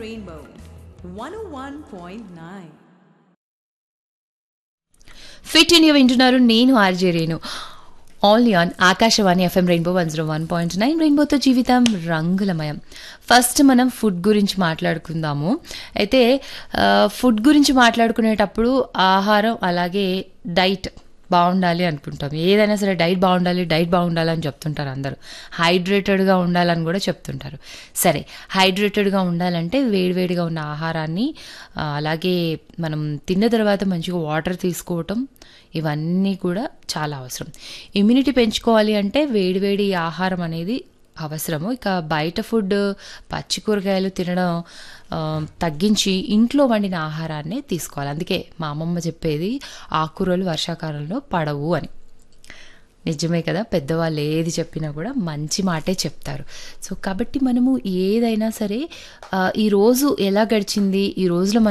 Rainbow 101.9. Fit India వింటున్నారు. నేను RJ Renu. Only on Akashvani FM rainbow 101.9. రెయిన్బోతో జీవితం రంగులమయం. ఫస్ట్ మనం ఫుడ్ గురించి మాట్లాడుకుందాము. అయితే ఫుడ్ గురించి మాట్లాడుకునేటప్పుడు ఆహారం అలాగే డైట్ బాగుండాలి అనుకుంటాం. ఏదైనా సరే డైట్ బాగుండాలి అని చెప్తుంటారు అందరూ. హైడ్రేటెడ్గా ఉండాలని కూడా చెప్తుంటారు. సరే, హైడ్రేటెడ్గా ఉండాలంటే వేడివేడిగా ఉన్న ఆహారాన్ని అలాగే మనం తిన్న తర్వాత మంచిగా వాటర్ తీసుకోవటం ఇవన్నీ కూడా చాలా అవసరం. ఇమ్యూనిటీ పెంచుకోవాలి అంటే వేడివేడి ఆహారం అనేది అవసరము. ఇక బయట ఫుడ్ పచ్చి కూరగాయలు తినడం తగ్గించి ఇంట్లో వండిన ఆహారాన్నే తీసుకోవాలి. అందుకే మా అమ్మమ్మ చెప్పేది ఆకుకూరలు వర్షాకాలంలో పడవు అని. నిజమే కదా, పెద్దవాళ్ళు ఏది చెప్పినా కూడా మంచి మాటే చెప్తారు. సో కాబట్టి మనము ఏదైనా సరే ఈరోజు ఎలా గడిచింది, ఈ రోజులో